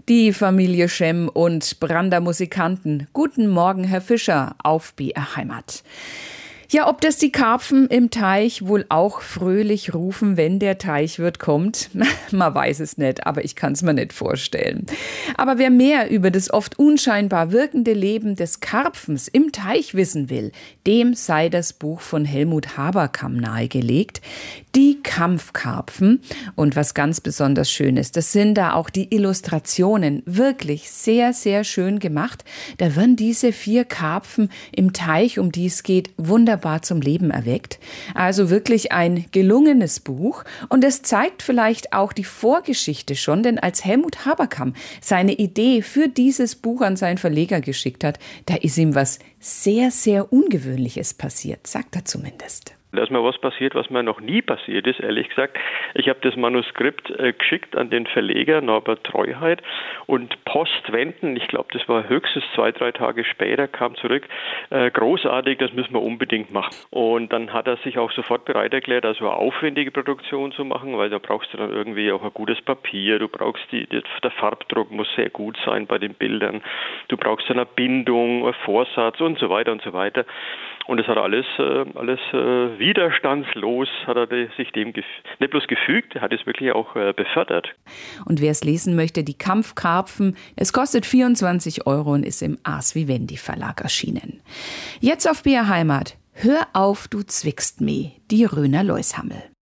Die Familie Schemm und Brander Musikanten. Guten Morgen, Herr Fischer, auf BR Heimat. Ja, ob das die Karpfen im Teich wohl auch fröhlich rufen, wenn der Teichwirt kommt, man weiß es nicht, aber ich kann es mir nicht vorstellen. Aber wer mehr über das oft unscheinbar wirkende Leben des Karpfens im Teich wissen will, dem sei das Buch von Helmut Haberkamp nahegelegt, Die Kampfkarpfen. Und was ganz besonders schön ist, das sind da auch die Illustrationen, wirklich sehr, sehr schön gemacht. Da werden diese 4 Karpfen im Teich, um die es geht, wunderbar zum Leben erweckt. Also wirklich ein gelungenes Buch. Und es zeigt vielleicht auch die Vorgeschichte schon, denn als Helmut Haberkamp seine Idee für dieses Buch an seinen Verleger geschickt hat, da ist ihm was sehr, sehr Ungewöhnliches passiert, sagt er zumindest. Da ist mir was passiert, was mir noch nie passiert ist, ehrlich gesagt. Ich habe das Manuskript geschickt an den Verleger Norbert Treuheit und postwendend, ich glaube, das war höchstens 2-3 Tage später, kam zurück, großartig, das müssen wir unbedingt machen. Und dann hat er sich auch sofort bereit erklärt, also eine aufwendige Produktion zu machen, weil da brauchst du dann irgendwie auch ein gutes Papier, du brauchst der Farbdruck muss sehr gut sein bei den Bildern, du brauchst eine Bindung, einen Vorsatz und so weiter und so weiter. Und das hat er alles widerstandslos, hat er sich dem nicht bloß gefügt, er hat es wirklich auch befördert. Und wer es lesen möchte, die Kampfkarpfen, es kostet 24 € und ist im Ars Vivendi Verlag erschienen. Jetzt auf BR Heimat. Hör auf, du zwickst mi, die Röner Leushammel.